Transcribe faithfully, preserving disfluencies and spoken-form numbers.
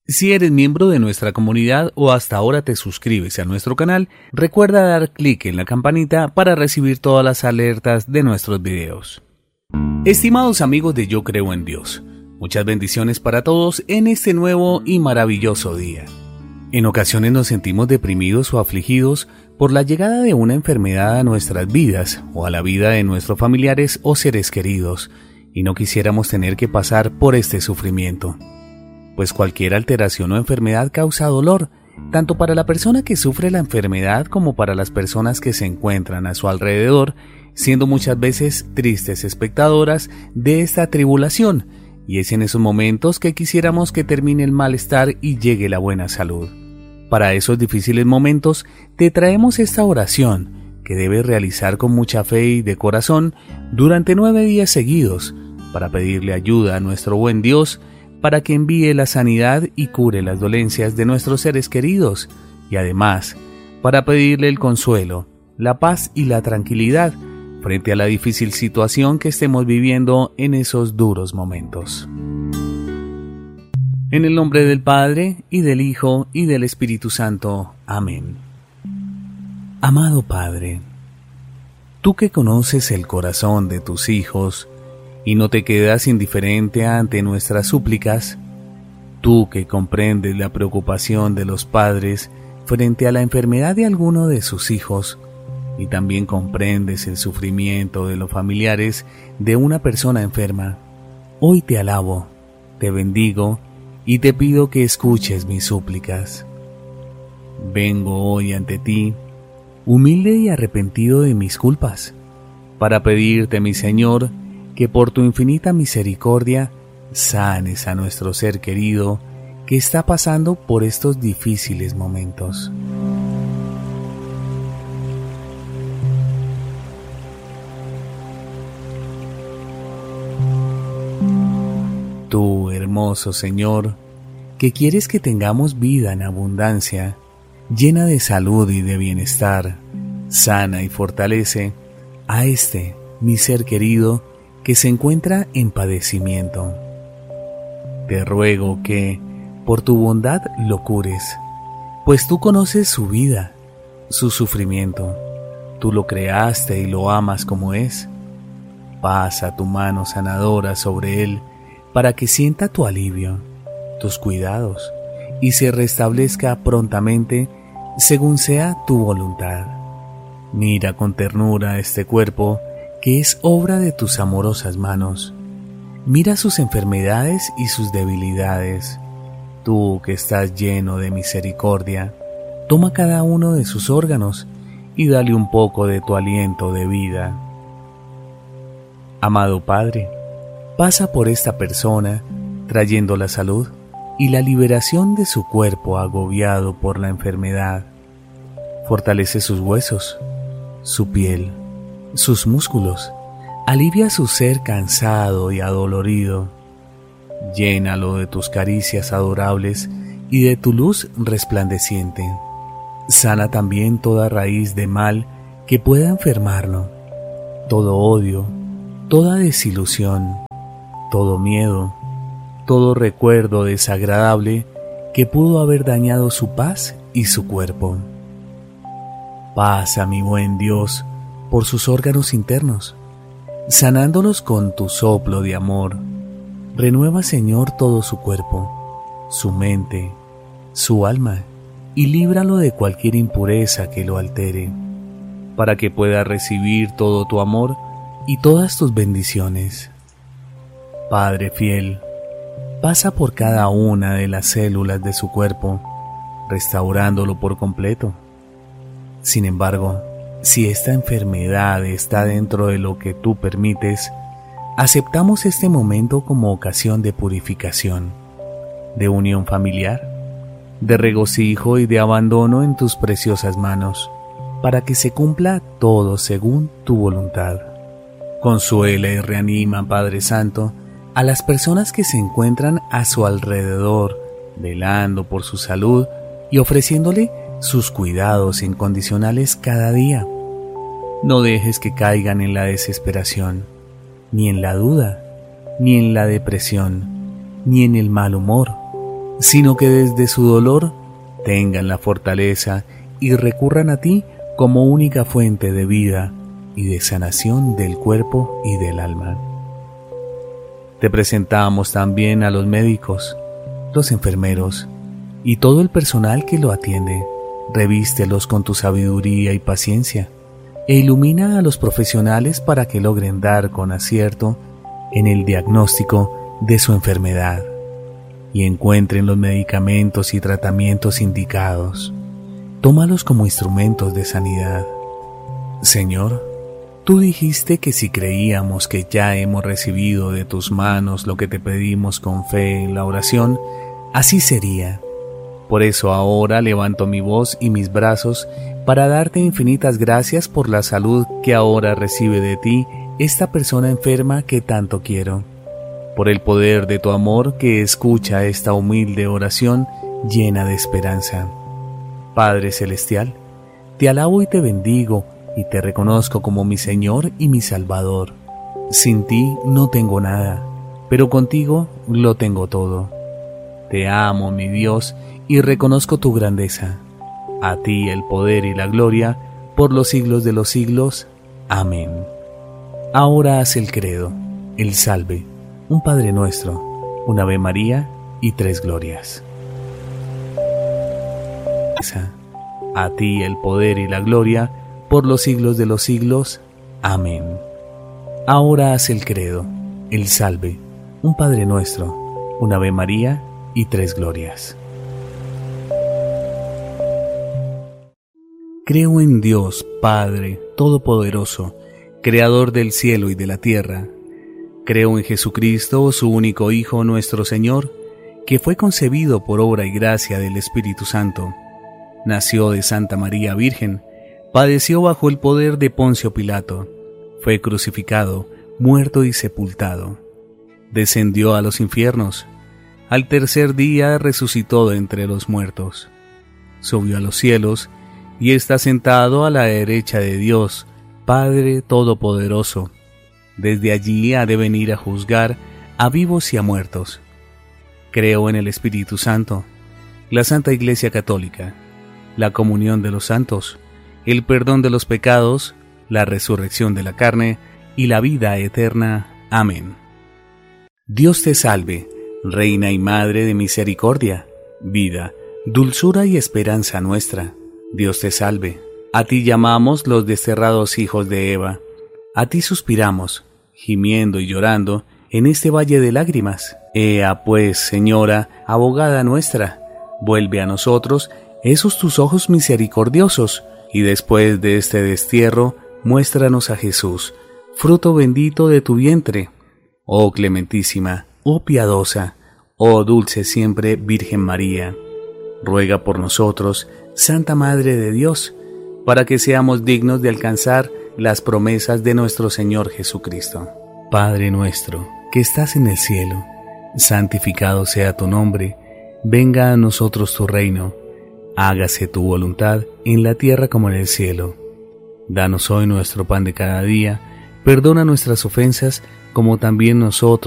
Si eres miembro de nuestra comunidad o hasta ahora te suscribes a nuestro canal, recuerda dar clic en la campanita para recibir todas las alertas de nuestros videos. Estimados amigos de Yo Creo en Dios, muchas bendiciones para todos en este nuevo y maravilloso día. En ocasiones nos sentimos deprimidos o afligidos por la llegada de una enfermedad a nuestras vidas o a la vida de nuestros familiares o seres queridos, y no quisiéramos tener que pasar por este sufrimiento. Pues cualquier alteración o enfermedad causa dolor, tanto para la persona que sufre la enfermedad como para las personas que se encuentran a su alrededor, siendo muchas veces tristes espectadoras de esta tribulación, y es en esos momentos que quisiéramos que termine el malestar y llegue la buena salud. Para esos difíciles momentos te traemos esta oración que debes realizar con mucha fe y de corazón durante nueve días seguidos para pedirle ayuda a nuestro buen Dios para que envíe la sanidad y cure las dolencias de nuestros seres queridos y además para pedirle el consuelo, la paz y la tranquilidad frente a la difícil situación que estemos viviendo en esos duros momentos. En el nombre del Padre, y del Hijo, y del Espíritu Santo. Amén. Amado Padre, tú que conoces el corazón de tus hijos y no te quedas indiferente ante nuestras súplicas, tú que comprendes la preocupación de los padres frente a la enfermedad de alguno de sus hijos, y también comprendes el sufrimiento de los familiares de una persona enferma, hoy te alabo, te bendigo y te pido que escuches mis súplicas. Vengo hoy ante ti, humilde y arrepentido de mis culpas, para pedirte, mi Señor, que por tu infinita misericordia sanes a nuestro ser querido que está pasando por estos difíciles momentos. Tú, hermoso Señor, que quieres que tengamos vida en abundancia, llena de salud y de bienestar, sana y fortalece a este, mi ser querido, que se encuentra en padecimiento. Te ruego que, por tu bondad, lo cures, pues tú conoces su vida, su sufrimiento. Tú lo creaste y lo amas como es. Pasa tu mano sanadora sobre él para que sienta tu alivio, tus cuidados, y se restablezca prontamente según sea tu voluntad. Mira con ternura este cuerpo que es obra de tus amorosas manos. Mira sus enfermedades y sus debilidades. Tú que estás lleno de misericordia, toma cada uno de sus órganos y dale un poco de tu aliento de vida. Amado Padre, pasa por esta persona trayendo la salud y la liberación de su cuerpo agobiado por la enfermedad. Fortalece sus huesos, su piel, sus músculos, alivia su ser cansado y adolorido. Llénalo de tus caricias adorables y de tu luz resplandeciente. Sana también toda raíz de mal que pueda enfermarlo, todo odio, toda desilusión, todo miedo, todo recuerdo desagradable que pudo haber dañado su paz y su cuerpo. Pasa, mi buen Dios, por sus órganos internos, sanándolos con tu soplo de amor. Renueva, Señor, todo su cuerpo, su mente, su alma, y líbralo de cualquier impureza que lo altere, para que pueda recibir todo tu amor y todas tus bendiciones. Padre fiel, pasa por cada una de las células de su cuerpo, restaurándolo por completo. Sin embargo, si esta enfermedad está dentro de lo que tú permites, aceptamos este momento como ocasión de purificación, de unión familiar, de regocijo y de abandono en tus preciosas manos, para que se cumpla todo según tu voluntad. Consuela y reanima, Padre Santo, a las personas que se encuentran a su alrededor, velando por su salud y ofreciéndole sus cuidados incondicionales cada día. No dejes que caigan en la desesperación, ni en la duda, ni en la depresión, ni en el mal humor. sino que desde su dolor tengan la fortaleza y recurran a ti como única fuente de vida y de sanación del cuerpo y del alma. Te presentamos también a los médicos, los enfermeros y todo el personal que lo atiende. Revístelos con tu sabiduría y paciencia e ilumina a los profesionales para que logren dar con acierto en el diagnóstico de su enfermedad y encuentren los medicamentos y tratamientos indicados. Tómalos como instrumentos de sanidad. Señor, tú dijiste que si creíamos que ya hemos recibido de tus manos lo que te pedimos con fe en la oración, así sería. Por eso ahora levanto mi voz y mis brazos para darte infinitas gracias por la salud que ahora recibe de ti esta persona enferma que tanto quiero, por el poder de tu amor que escucha esta humilde oración llena de esperanza. Padre Celestial, te alabo y te bendigo y te reconozco como mi Señor y mi Salvador. Sin ti no tengo nada, pero contigo lo tengo todo. Te amo, mi Dios, y reconozco tu grandeza. A ti el poder y la gloria por los siglos de los siglos. Amén. Ahora haz el credo, el salve, un Padre Nuestro, un Ave María y tres glorias. A ti el poder y la gloria por los siglos de los siglos. Amén. Ahora haz el credo, el salve, un Padre Nuestro, un Ave María y tres glorias. Creo en Dios, Padre Todopoderoso, Creador del cielo y de la tierra. Creo en Jesucristo, su único Hijo, nuestro Señor, que fue concebido por obra y gracia del Espíritu Santo. Nació de Santa María Virgen, padeció bajo el poder de Poncio Pilato, fue crucificado, muerto y sepultado. Descendió a los infiernos. Al tercer día resucitó de entre los muertos. Subió a los cielos y está sentado a la derecha de Dios, Padre Todopoderoso. Desde allí ha de venir a juzgar a vivos y a muertos. Creo en el Espíritu Santo, la Santa Iglesia Católica, la comunión de los santos, el perdón de los pecados, la resurrección de la carne y la vida eterna. Amén. Dios te salve, Reina y Madre de misericordia, vida, dulzura y esperanza nuestra. Dios te salve. A ti llamamos los desterrados hijos de Eva. A ti suspiramos, gimiendo y llorando, en este valle de lágrimas. Ea pues, Señora, abogada nuestra, vuelve a nosotros esos tus ojos misericordiosos, y después de este destierro, muéstranos a Jesús, fruto bendito de tu vientre. Oh clementísima, oh piadosa, oh dulce siempre Virgen María, ruega por nosotros, Santa Madre de Dios, para que seamos dignos de alcanzar las promesas de nuestro Señor Jesucristo. Padre nuestro, que estás en el cielo, santificado sea tu nombre, venga a nosotros tu reino, hágase tu voluntad en la tierra como en el cielo. Danos hoy nuestro pan de cada día, perdona nuestras ofensas como también nosotros